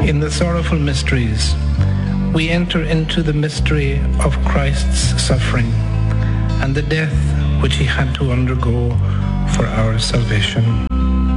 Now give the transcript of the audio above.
In the sorrowful mysteries, we enter into the mystery of Christ's suffering and the death which he had to undergo for our salvation.